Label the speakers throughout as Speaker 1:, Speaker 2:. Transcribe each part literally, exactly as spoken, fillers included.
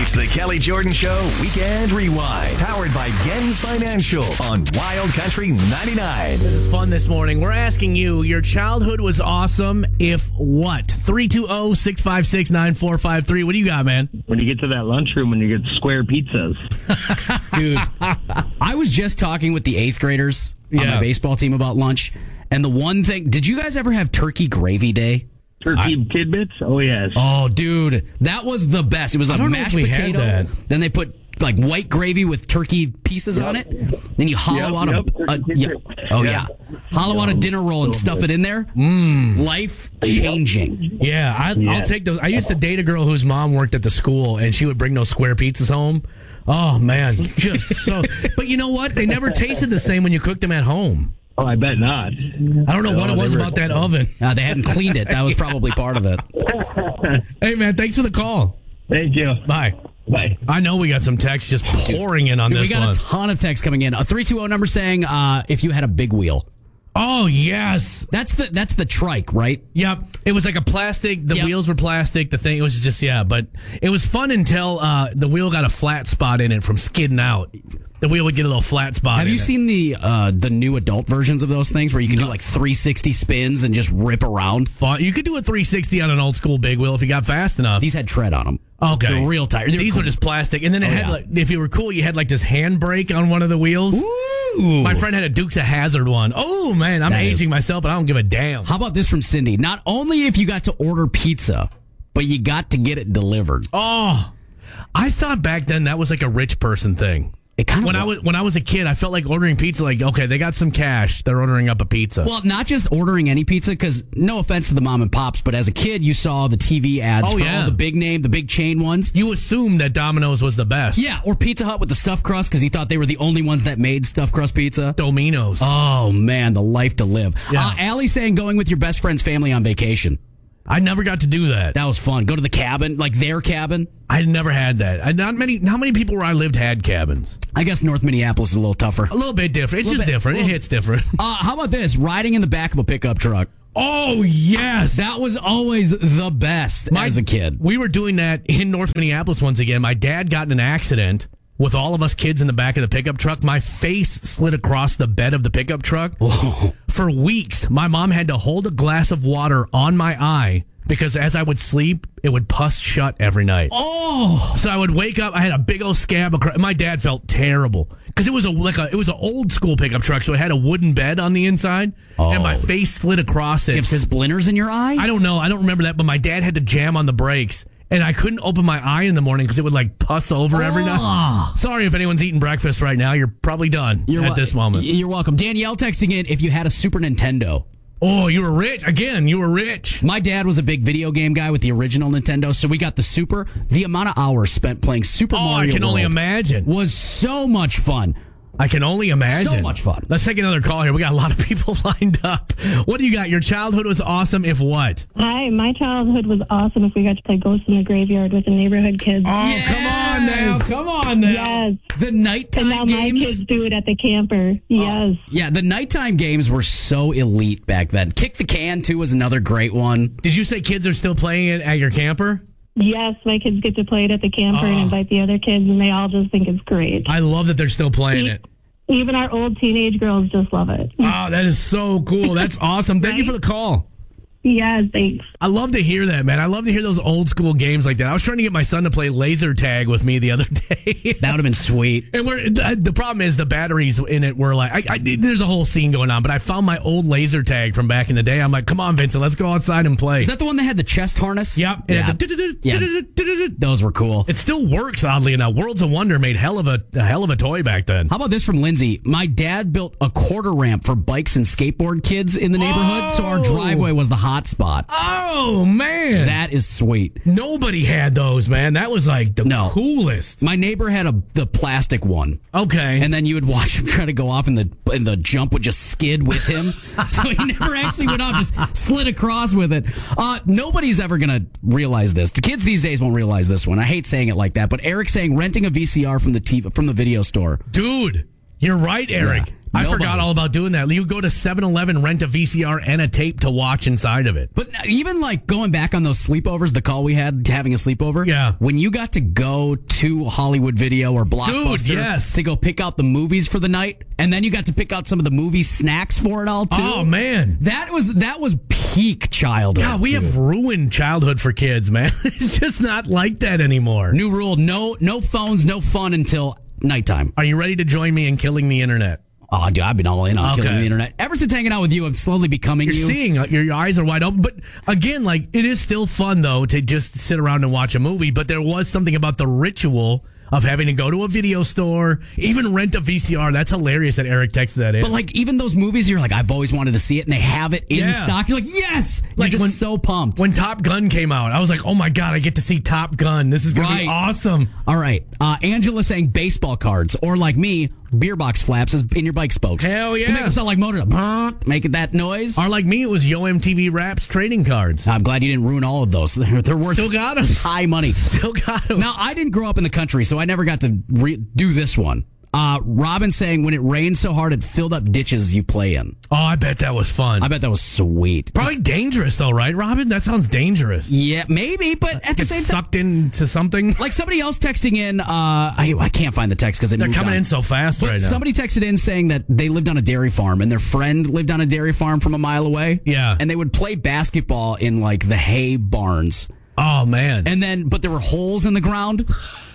Speaker 1: It's the Kelly Jordan Show Weekend Rewind, powered by Gens Financial on Wild Country ninety-nine.
Speaker 2: This is fun this morning. We're asking you, your childhood was awesome if what? three two zero, six five six, nine four five three. What do you got, man?
Speaker 3: When you get to that lunchroom and you get square pizzas.
Speaker 4: Dude, I was just talking with the eighth graders on
Speaker 2: Yeah.
Speaker 4: my baseball team about lunch, and the one thing, did you guys ever have turkey gravy day?
Speaker 3: Turkey tidbits? Oh, yes.
Speaker 4: Oh, dude, that was the best. It was
Speaker 2: I
Speaker 4: a
Speaker 2: don't know if
Speaker 4: mashed
Speaker 2: we had
Speaker 4: potato.
Speaker 2: that.
Speaker 4: Then they put like white gravy with turkey pieces on it. Then you hollow
Speaker 3: Yep,
Speaker 4: out
Speaker 3: yep,
Speaker 4: a, a
Speaker 3: turkey
Speaker 4: yeah.
Speaker 3: tidbits.
Speaker 4: Oh
Speaker 3: Yeah.
Speaker 4: yeah, hollow out a dinner roll and
Speaker 3: So
Speaker 4: stuff
Speaker 3: good.
Speaker 4: it in there. Mmm, life changing.
Speaker 2: Yeah, I, I'll
Speaker 3: Yeah.
Speaker 2: take those. I used to date a girl whose mom worked at the school, and she would bring those square pizzas home. Oh, man, just so. But you know what? They never tasted the same when you cooked them at home.
Speaker 3: Oh, I bet not.
Speaker 2: I don't know what
Speaker 3: Oh,
Speaker 2: it
Speaker 3: they
Speaker 2: was
Speaker 3: were-
Speaker 2: about that oven.
Speaker 4: Uh, they hadn't cleaned it. That was probably part of it.
Speaker 2: Hey, man, thanks for the call.
Speaker 3: Thank you.
Speaker 2: Bye.
Speaker 3: Bye.
Speaker 2: I know we got some texts just pouring in on
Speaker 4: Dude, we
Speaker 2: this
Speaker 4: got
Speaker 2: one.
Speaker 4: a ton of texts coming in. A three two zero number saying uh, if you had a big wheel.
Speaker 2: Oh, yes.
Speaker 4: That's the that's the trike, right?
Speaker 2: Yep. It was like a plastic. The
Speaker 4: Yep.
Speaker 2: wheels were plastic. The thing, it was just, yeah. But it was fun until uh, the wheel got a flat spot in it from skidding out. The wheel would get a little flat spot
Speaker 4: Have
Speaker 2: in
Speaker 4: you
Speaker 2: it.
Speaker 4: seen the uh, the new adult versions of those things where you can do like three sixty spins and just rip around?
Speaker 2: Fun. You could do a three sixty on an old school big wheel if you got fast enough.
Speaker 4: These had tread on them.
Speaker 2: Okay.
Speaker 4: They're real tight. They're
Speaker 2: These
Speaker 4: cool.
Speaker 2: were just plastic. And then it
Speaker 4: Oh,
Speaker 2: had,
Speaker 4: yeah.
Speaker 2: like, if you were cool, you had like this handbrake on one of the wheels.
Speaker 4: Ooh.
Speaker 2: My friend had a Dukes of Hazzard one. Oh, man. I'm
Speaker 4: That
Speaker 2: aging
Speaker 4: is-
Speaker 2: myself, but I don't give a damn.
Speaker 4: How about this from Cindy? Not only if you got to order pizza, but you got to get it delivered.
Speaker 2: Oh, I thought back then that was like a rich person thing.
Speaker 4: It kind of
Speaker 2: When I was when I was a kid, I felt like ordering pizza. Like, okay, they got some cash. They're ordering up a pizza.
Speaker 4: Well, not just ordering any pizza, because no offense to the mom and pops, but as a kid, you saw the T V ads
Speaker 2: Oh,
Speaker 4: for
Speaker 2: yeah.
Speaker 4: all the big name, the big chain ones.
Speaker 2: you assumed that Domino's was the best.
Speaker 4: Yeah, or Pizza Hut with the stuffed crust because you thought they were the only ones that made stuffed crust pizza.
Speaker 2: Domino's.
Speaker 4: Oh, man, the life to live.
Speaker 2: Yeah.
Speaker 4: Uh, Allie saying going with your best friend's family on vacation.
Speaker 2: I never got to do that.
Speaker 4: That was fun. Go to the cabin, like their cabin.
Speaker 2: I never had that. I, not many. How many people where I lived had cabins?
Speaker 4: I guess North Minneapolis is a little tougher.
Speaker 2: A little bit different. It's
Speaker 4: Little
Speaker 2: just
Speaker 4: bit.
Speaker 2: different.
Speaker 4: Little-
Speaker 2: It hits different.
Speaker 4: Uh, how about this? Riding in the back of a pickup truck.
Speaker 2: Oh yes,
Speaker 4: That was always the best
Speaker 2: My-
Speaker 4: as a kid.
Speaker 2: We were doing that in North Minneapolis once again. My dad got in an accident with all of us kids in the back of the pickup truck. My face slid across the bed of the pickup truck.
Speaker 4: Whoa.
Speaker 2: For weeks, my mom had to hold a glass of water on my eye because as I would sleep, it would pus shut every night.
Speaker 4: Oh,
Speaker 2: So I would wake up. I had a big old scab. Across, my dad felt terrible because it was a like a it was an old school pickup truck, so it had a wooden bed on the inside, and my
Speaker 4: Oh.
Speaker 2: face slid across it.
Speaker 4: you have
Speaker 2: 'cause
Speaker 4: splinters in your eye?
Speaker 2: I don't know. I don't remember that, but my dad had to jam on the brakes, and I couldn't open my eye in the morning because it would like pus over every night.
Speaker 4: Ah.
Speaker 2: Sorry if anyone's eating breakfast right now. You're probably done
Speaker 4: You're
Speaker 2: at
Speaker 4: wel-
Speaker 2: this moment.
Speaker 4: You're welcome. Danielle texting in if you had a Super Nintendo.
Speaker 2: Oh, you were rich again. You were rich.
Speaker 4: My dad was a big video game guy with the original Nintendo, so we got the Super. The amount of hours spent playing Super
Speaker 2: Oh,
Speaker 4: Mario
Speaker 2: I can only
Speaker 4: World
Speaker 2: imagine.
Speaker 4: was so much fun.
Speaker 2: I can only imagine.
Speaker 4: So much fun.
Speaker 2: Let's take another call here. We got a lot of people lined up. What do you got? Your childhood was awesome. If what?
Speaker 5: Hi, my childhood was awesome if we got to play Ghost in the Graveyard with the neighborhood kids.
Speaker 2: Oh, come on now.
Speaker 4: Yes.
Speaker 2: Come on now.
Speaker 5: Yes.
Speaker 4: The
Speaker 5: And now
Speaker 4: nighttime
Speaker 5: my
Speaker 4: games.
Speaker 5: kids do it at the camper. Yes.
Speaker 4: Yeah, the nighttime games were so elite back then. Kick the Can, too, was another great one.
Speaker 2: Did you say kids are still playing it at your camper?
Speaker 5: Yes, my kids get to play it at the camper
Speaker 2: Oh.
Speaker 5: and invite the other kids, and they all just think it's great.
Speaker 2: I love that they're still playing it.
Speaker 5: Even our old teenage girls just love it.
Speaker 2: Oh, that is so cool. That's awesome. Thank you for the call.
Speaker 5: Yes, thanks.
Speaker 2: I love to hear that, man. I love to hear those old school games like that. I was trying to get my son to play laser tag with me the other day.
Speaker 4: That would have been sweet.
Speaker 2: And we're, the problem is the batteries in it were like, I, I, there's a whole scene going on, but I found my old laser tag from back in the day. I'm like, come on, Vincent, let's go outside and play.
Speaker 4: Is that the one that had the chest harness?
Speaker 2: Yep. It
Speaker 4: Yeah.
Speaker 2: had the
Speaker 4: Yeah. Those were cool.
Speaker 2: It still works, oddly enough. Worlds of Wonder made hell of a, a hell of a toy back then.
Speaker 4: How about this from Lindsay? My dad built a quarter ramp for bikes and skateboard kids in the neighborhood, so our
Speaker 2: Oh.
Speaker 4: driveway was the hot spot.
Speaker 2: Oh, man.
Speaker 4: That is sweet.
Speaker 2: Nobody had those, man. That was like the
Speaker 4: No.
Speaker 2: coolest.
Speaker 4: My neighbor had a the plastic one.
Speaker 2: Okay.
Speaker 4: And then you would watch him try to go off, and the and the jump would just skid with him. So he never actually went off, just slid across with it. Uh, nobody's ever going to realize this. The kids these days won't realize this one. I hate saying it like that, but Eric's saying renting a V C R from the T V, from the video store.
Speaker 2: Dude, you're right, Eric.
Speaker 4: Yeah.
Speaker 2: I
Speaker 4: Nobody.
Speaker 2: forgot all about doing that. You would go to seven eleven, rent a V C R and a tape to watch inside of it.
Speaker 4: But even like going back on those sleepovers, the call we had having a sleepover.
Speaker 2: Yeah.
Speaker 4: When you got to go to Hollywood Video or Blockbuster
Speaker 2: Dude, yes.
Speaker 4: to go pick out the movies for the night, and then you got to pick out some of the movie snacks for it all too.
Speaker 2: Oh, man.
Speaker 4: That was that was peak childhood.
Speaker 2: God, we
Speaker 4: too.
Speaker 2: have ruined childhood for kids, man. It's just not like that anymore.
Speaker 4: New rule: no, no phones, no fun until nighttime.
Speaker 2: Are you ready to join me in killing the internet?
Speaker 4: Oh, dude, I've been all in on
Speaker 2: Okay.
Speaker 4: killing the internet. Ever since hanging out with you, I'm slowly becoming
Speaker 2: You're
Speaker 4: you.
Speaker 2: seeing, uh, your, your eyes are wide open. But again, like, it is still fun, though, to just sit around and watch a movie. But there was something about the ritual of having to go to a video store, even rent a V C R. That's hilarious that Eric texted that in.
Speaker 4: But like even those movies, you're like, I've always wanted to see it, and they have it in
Speaker 2: Yeah.
Speaker 4: stock. You're like, yes,
Speaker 2: Like
Speaker 4: like just
Speaker 2: when-
Speaker 4: so pumped.
Speaker 2: when Top Gun came out, I was like, oh my God, I get to see Top Gun. This is going to be
Speaker 4: Right.
Speaker 2: awesome.
Speaker 4: All right, uh, Angela saying baseball cards, or like me, beer box flaps is in your bike spokes.
Speaker 2: Hell
Speaker 4: To
Speaker 2: yeah.
Speaker 4: make them sound like motor, making that noise.
Speaker 2: Or like me, it was Yo M T V Raps trading cards.
Speaker 4: I'm glad you didn't ruin all of those. They're, they're worth
Speaker 2: Still got 'em.
Speaker 4: high money.
Speaker 2: Still got them.
Speaker 4: Now, I didn't grow up in the country, so I never got to re- do this one. Uh, Robin saying when it rained so hard it filled up ditches you play in.
Speaker 2: Oh, I bet that was fun.
Speaker 4: I bet that was sweet.
Speaker 2: Probably dangerous, though, right, Robin? That sounds dangerous.
Speaker 4: Yeah, maybe, but at the
Speaker 2: Get
Speaker 4: same time,
Speaker 2: sucked into something.
Speaker 4: like somebody else texting in, uh, I, I can't find the text because
Speaker 2: They're coming in so fast
Speaker 4: But
Speaker 2: right now.
Speaker 4: somebody texted in saying that they lived on a dairy farm and their friend lived on a dairy farm from a mile away.
Speaker 2: Yeah.
Speaker 4: And they would play basketball in like the hay barns.
Speaker 2: Oh, man.
Speaker 4: And then, but there were holes in the ground.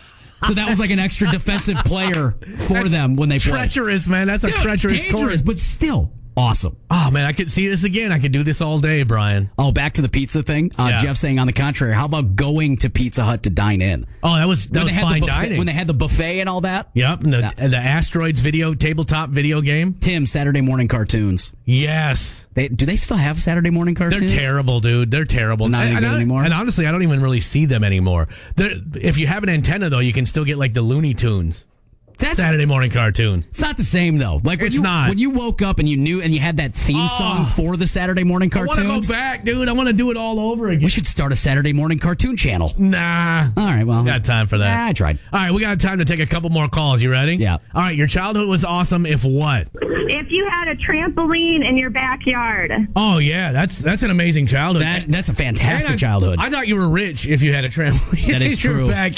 Speaker 4: So that was like an extra defensive player for
Speaker 2: That's
Speaker 4: them when they played.
Speaker 2: treacherous, man. That's a
Speaker 4: Dude,
Speaker 2: treacherous
Speaker 4: dangerous,
Speaker 2: course.
Speaker 4: but still awesome.
Speaker 2: Oh, man, I could see this again. I could do this all day, Brian.
Speaker 4: Oh, back to the pizza thing. Uh,
Speaker 2: Yeah.
Speaker 4: Jeff saying on the contrary, how about going to Pizza Hut to dine in?
Speaker 2: Oh, that was that
Speaker 4: when
Speaker 2: was
Speaker 4: they had
Speaker 2: fine
Speaker 4: the buffet,
Speaker 2: dining.
Speaker 4: when they had the buffet and all that.
Speaker 2: Yep, and the,
Speaker 4: Yeah.
Speaker 2: and the Asteroids video tabletop video game.
Speaker 4: Tim, Saturday morning cartoons.
Speaker 2: Yes.
Speaker 4: They, do they still have Saturday morning
Speaker 2: They're
Speaker 4: cartoons?
Speaker 2: terrible, dude. They're terrible.
Speaker 4: Not any
Speaker 2: and,
Speaker 4: good
Speaker 2: and I-
Speaker 4: anymore?
Speaker 2: And honestly, I don't even really see them anymore. They're, if you have an antenna, though, you can still get like the Looney Tunes
Speaker 4: That's
Speaker 2: Saturday morning cartoon.
Speaker 4: It's not the same though. Like when
Speaker 2: It's
Speaker 4: you,
Speaker 2: not.
Speaker 4: when you woke up and you knew and you had that theme
Speaker 2: Oh.
Speaker 4: song for the Saturday morning
Speaker 2: I want to
Speaker 4: cartoons.
Speaker 2: go back, dude. I want to do it all over again.
Speaker 4: We should start a Saturday morning cartoon channel.
Speaker 2: Nah.
Speaker 4: All right, well,
Speaker 2: Got time for that.
Speaker 4: Yeah, I tried.
Speaker 2: All right, we got time to take a couple more calls. You ready?
Speaker 4: Yeah.
Speaker 2: All right, your childhood was awesome. If what?
Speaker 6: If you had a trampoline in your backyard.
Speaker 2: Oh yeah, that's that's an amazing childhood.
Speaker 4: That that's a fantastic
Speaker 2: And I-
Speaker 4: childhood.
Speaker 2: I thought you were rich if you had a trampoline.
Speaker 4: That is
Speaker 2: in your
Speaker 4: true.
Speaker 2: backyard.